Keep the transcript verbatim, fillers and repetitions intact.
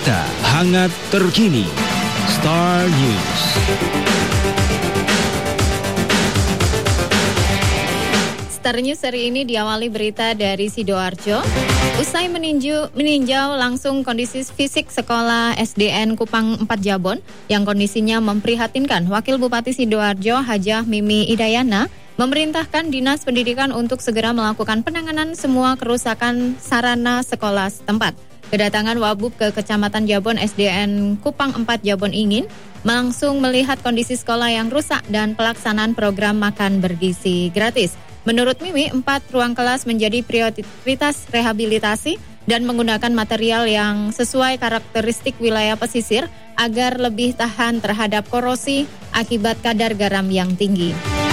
berita hangat terkini. Star News. Star News hari ini diawali berita dari Sidoarjo. Usai meninju, meninjau langsung kondisi fisik sekolah S D N Kupang empat Jabon yang kondisinya memprihatinkan, Wakil Bupati Sidoarjo Hajah Mimi Idayana memerintahkan Dinas Pendidikan untuk segera melakukan penanganan semua kerusakan sarana sekolah setempat. Kedatangan Wabub ke Kecamatan Jabon S D N Kupang empat Jabon ingin langsung melihat kondisi sekolah yang rusak dan pelaksanaan program makan bergizi gratis. Menurut Mimi, empat ruang kelas menjadi prioritas rehabilitasi dan menggunakan material yang sesuai karakteristik wilayah pesisir agar lebih tahan terhadap korosi akibat kadar garam yang tinggi.